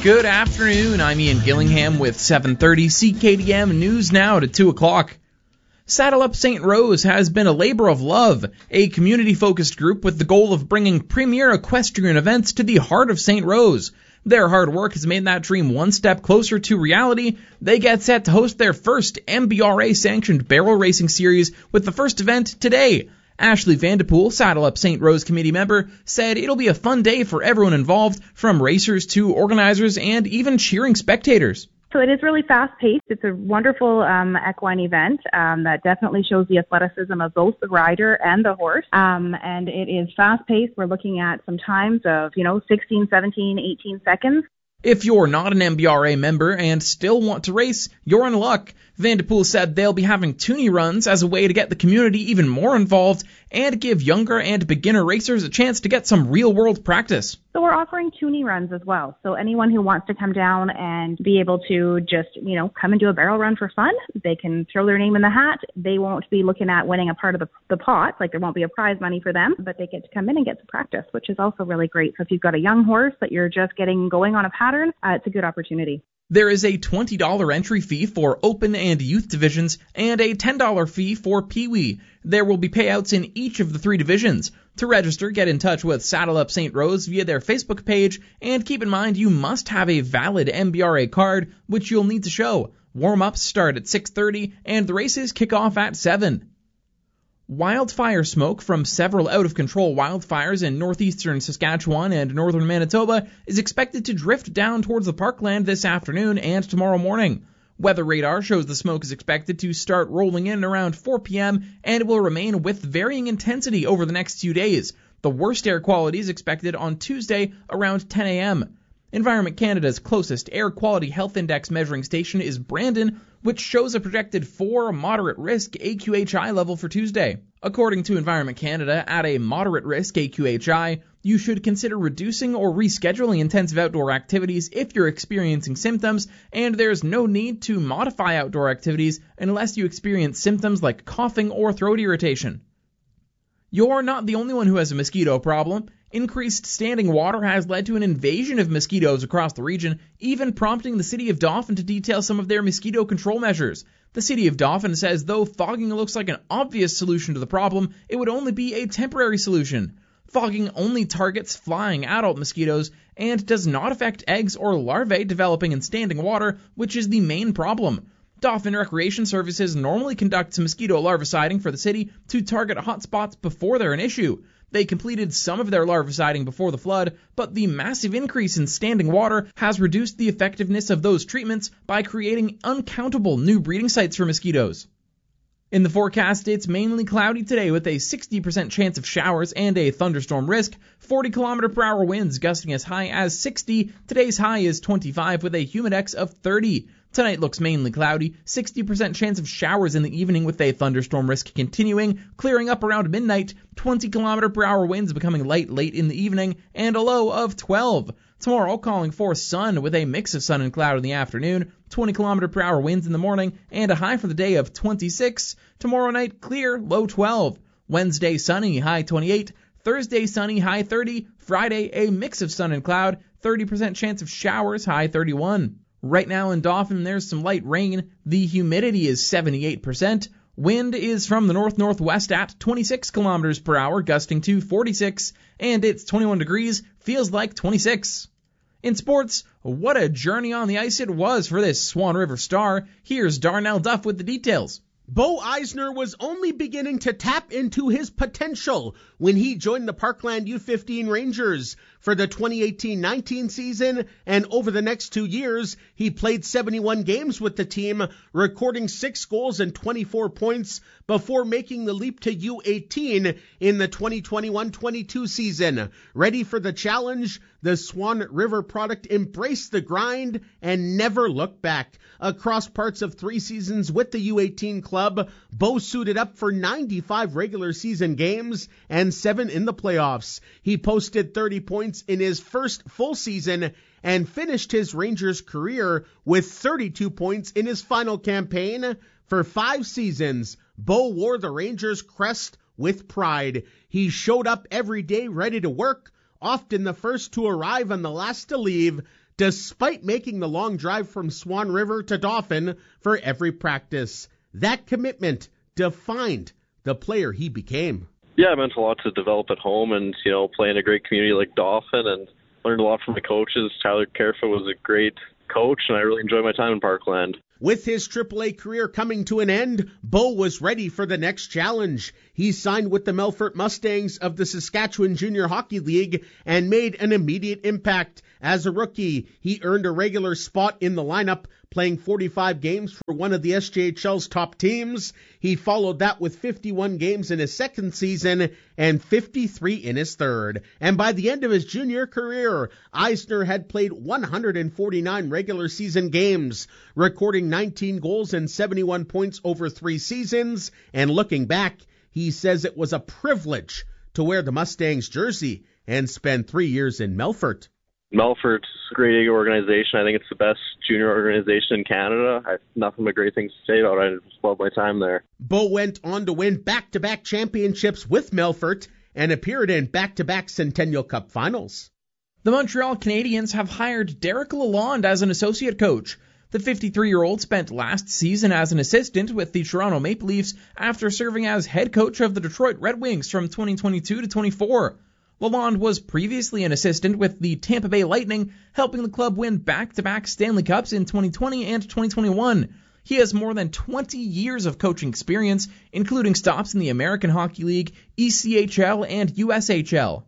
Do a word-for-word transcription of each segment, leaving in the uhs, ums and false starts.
Good afternoon, I'm Ian Gillingham with seven thirty C K D M News Now to two o'clock. Saddle Up Saint Rose has been a labor of love, a community-focused group with the goal of bringing premier equestrian events to the heart of Saint Rose. Their hard work has made that dream one step closer to reality. They get set to host their first M B R A-sanctioned barrel racing series with the first event today. Ashley Vandepool, Saddle Up Saint Rose committee member, said it'll be a fun day for everyone involved, from racers to organizers and even cheering spectators. So it is really fast-paced. It's a wonderful um, equine event um, that definitely shows the athleticism of both the rider and the horse. Um, and it is fast-paced. We're looking at some times of, you know, sixteen, seventeen, eighteen seconds. If you're not an M B R A member and still want to race, you're in luck. Vandepool said they'll be having toonie runs as a way to get the community even more involved and give younger and beginner racers a chance to get some real-world practice. So we're offering toonie runs as well. So anyone who wants to come down and be able to just, you know, come and do a barrel run for fun, they can throw their name in the hat. They won't be looking at winning a part of the, the pot, like there won't be a prize money for them, but they get to come in and get some practice, which is also really great. So if you've got a young horse that you're just getting going on a pattern, uh, it's a good opportunity. There is a twenty dollars entry fee for open and youth divisions and a ten dollars fee for Pee-wee. There will be payouts in each of the three divisions. To register, get in touch with Saddle Up Saint Rose via their Facebook page, and keep in mind you must have a valid M B R A card, which you'll need to show. Warm-ups start at six thirty, and the races kick off at seven. Wildfire smoke from several out-of-control wildfires in northeastern Saskatchewan and northern Manitoba is expected to drift down towards the parkland this afternoon and tomorrow morning. Weather radar shows the smoke is expected to start rolling in around four p.m. and it will remain with varying intensity over the next few days. The worst air quality is expected on Tuesday around ten a.m. Environment Canada's closest air quality health index measuring station is Brandon, which shows a projected four moderate risk A Q H I level for Tuesday. According to Environment Canada, at a moderate risk A Q H I, you should consider reducing or rescheduling intensive outdoor activities if you're experiencing symptoms, and there's no need to modify outdoor activities unless you experience symptoms like coughing or throat irritation. You're not the only one who has a mosquito problem. Increased standing water has led to an invasion of mosquitoes across the region, even prompting the City of Dauphin to detail some of their mosquito control measures. The City of Dauphin says though fogging looks like an obvious solution to the problem, it would only be a temporary solution. Fogging only targets flying adult mosquitoes and does not affect eggs or larvae developing in standing water, which is the main problem. Dauphin Recreation Services normally conducts mosquito larviciding for the city to target hotspots before they're an issue. They completed some of their larviciding before the flood, but the massive increase in standing water has reduced the effectiveness of those treatments by creating uncountable new breeding sites for mosquitoes. In the forecast, it's mainly cloudy today with a sixty percent chance of showers and a thunderstorm risk, forty kilometer per hour winds gusting as high as sixty. Today's high is twenty-five with a humidex of thirty. Tonight looks mainly cloudy, sixty percent chance of showers in the evening with a thunderstorm risk continuing, clearing up around midnight, twenty kilometer per hour winds becoming light late in the evening, and a low of twelve. Tomorrow calling for sun with a mix of sun and cloud in the afternoon, twenty kilometer per hour winds in the morning, and a high for the day of twenty-six. Tomorrow night clear, low twelve. Wednesday sunny, high twenty-eight. Thursday sunny, high thirty. Friday a mix of sun and cloud, thirty percent chance of showers, high thirty-one. Right now in Dauphin, there's some light rain. The humidity is seventy-eight percent. Wind is from the north-northwest at twenty-six kilometers per hour, gusting to forty-six, and it's twenty-one degrees, feels like twenty-six. In sports, what a journey on the ice it was for this Swan River star. Here's Darnell Duff with the details. Bo Eisner was only beginning to tap into his potential when he joined the Parkland U fifteen Rangers. For the twenty eighteen nineteen season and over the next two years, he played seventy-one games with the team, recording six goals and twenty-four points before making the leap to U eighteen in the twenty twenty-one twenty-two season. Ready for the challenge, the Swan River product embraced the grind and never looked back. Across parts of three seasons with the U eighteen club, Bo suited up for ninety-five regular season games and seven in the playoffs. He posted thirty points in his first full season and finished his Rangers career with thirty-two points in his final campaign. For five seasons, Bo wore the Rangers crest with pride. He showed up every day ready to work, often the first to arrive and the last to leave. despite making the long drive from Swan River to Dauphin for every practice. That commitment defined the player he became. Yeah, it meant a lot to develop at home and, you know, play in a great community like Dauphin, and learned a lot from the coaches. Tyler Kerfoot was a great coach, and I really enjoyed my time in Parkland. With his triple A career coming to an end, Bo was ready for the next challenge. He signed with the Melfort Mustangs of the Saskatchewan Junior Hockey League and made an immediate impact. As a rookie, he earned a regular spot in the lineup, playing forty-five games for one of the S J H L's top teams. He followed that with fifty-one games in his second season and fifty-three in his third. And by the end of his junior career, Eisner had played one hundred forty-nine regular season games, recording nineteen goals and seventy-one points over three seasons. And looking back, he says it was a privilege to wear the Mustangs jersey and spend three years in Melfort. Melfort's a great organization. I think it's the best junior organization in Canada. I have nothing but great things to say about it. I just love my time there. Bo went on to win back-to-back championships with Melfort and appeared in back-to-back Centennial Cup finals. The Montreal Canadiens have hired Derek Lalonde as an associate coach. The fifty-three-year-old spent last season as an assistant with the Toronto Maple Leafs after serving as head coach of the Detroit Red Wings from twenty twenty-two to twenty-four. Lalonde was previously an assistant with the Tampa Bay Lightning, helping the club win back-to-back Stanley Cups in twenty twenty and twenty twenty-one. He has more than twenty years of coaching experience, including stops in the American Hockey League, E C H L, and U S H L.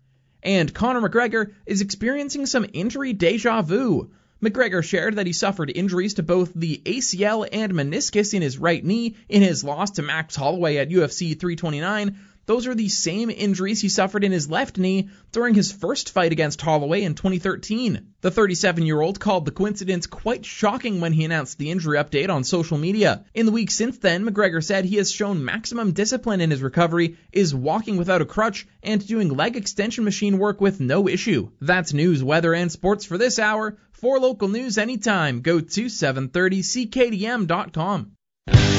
And Conor McGregor is experiencing some injury deja vu. McGregor shared that he suffered injuries to both the A C L and meniscus in his right knee in his loss to Max Holloway at U F C three twenty-nine. Those are the same injuries he suffered in his left knee during his first fight against Holloway in twenty thirteen. The thirty-seven-year-old called the coincidence quite shocking when he announced the injury update on social media. In the week since then, McGregor said he has shown maximum discipline in his recovery, is walking without a crutch, and doing leg extension machine work with no issue. That's news, weather, and sports for this hour. For local news anytime, go to seven thirty C K D M dot com.